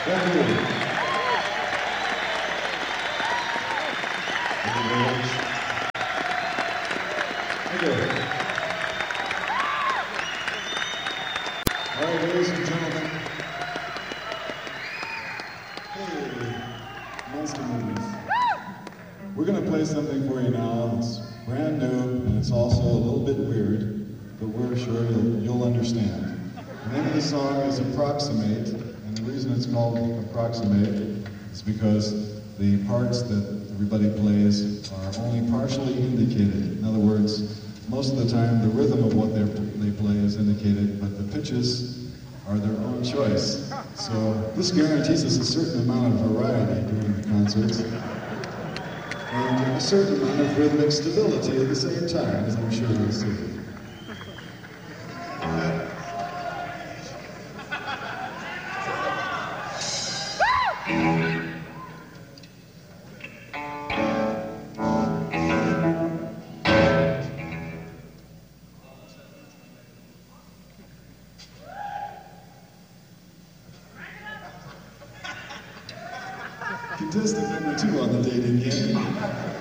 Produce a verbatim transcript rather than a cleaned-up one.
Thank you. Thank you very much. Okay. All right, ladies and gentlemen. Hey, Monster Movies. We're going to play something for you now. It's brand new, and it's also a little bit weird, but we're sure you'll, you'll understand. The name of the song is Approximate, and the reason it's called Approximate is because the parts that everybody plays are only partially indicated. In other words, most of the time the rhythm of what they play is indicated, but the pitches are their own choice. So this guarantees us a certain amount of variety during the concerts, and a certain amount of rhythmic stability at the same time, as I'm sure you'll see. Contestant number two on the dating game.